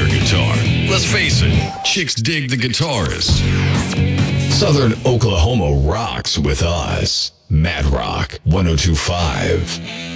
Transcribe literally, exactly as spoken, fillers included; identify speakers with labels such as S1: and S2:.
S1: air guitar. Let's face it, chicks dig the guitarist. Southern Oklahoma rocks with us. Mad Rock one oh two point five.